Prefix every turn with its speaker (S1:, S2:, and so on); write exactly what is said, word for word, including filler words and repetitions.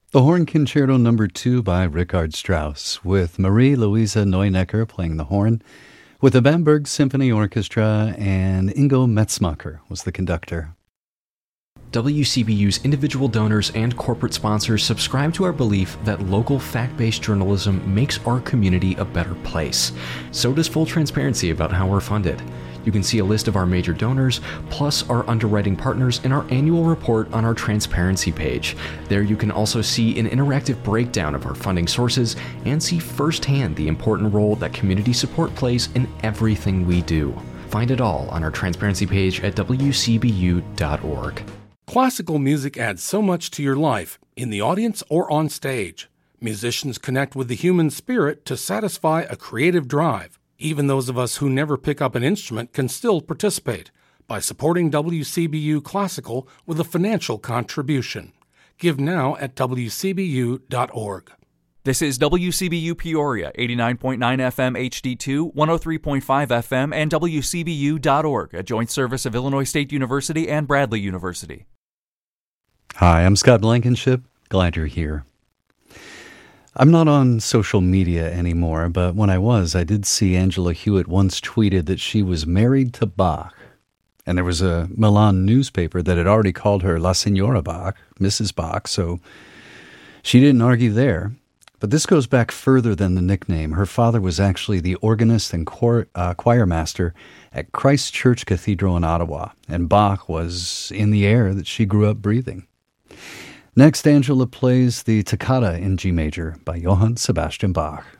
S1: The Horn Concerto Number two by Richard Strauss, with Marie-Louise Neunecker playing the horn, with the Bamberg Symphony Orchestra, and Ingo Metzmacher was the conductor.
S2: W C B U's individual donors and corporate sponsors subscribe to our belief that local fact-based journalism makes our community a better place. So does full transparency about how we're funded. You can see a list of our major donors, plus our underwriting partners in our annual report on our transparency page. There you can also see an interactive breakdown of our funding sources and see firsthand the important role that community support plays in everything we do. Find it all on our transparency page at w c b u dot org.
S3: Classical music adds so much to your life, in the audience or on stage. Musicians connect with the human spirit to satisfy a creative drive. Even those of us who never pick up an instrument can still participate by supporting W C B U Classical with a financial contribution. Give now at w c b u dot org.
S4: This is W C B U Peoria, eighty-nine point nine F M H D two, one oh three point five F M, and w c b u dot org, a joint service of Illinois State University and Bradley University.
S1: Hi, I'm Scott Blankenship. Glad you're here. I'm not on social media anymore, but when I was, I did see Angela Hewitt once tweeted that she was married to Bach. And there was a Milan newspaper that had already called her La Signora Bach, Missus Bach, so she didn't argue there. But this goes back further than the nickname. Her father was actually the organist and choir, uh, choir master at Christ Church Cathedral in Ottawa, and Bach was in the air that she grew up breathing. Next, Angela plays the Toccata in G major by Johann Sebastian Bach.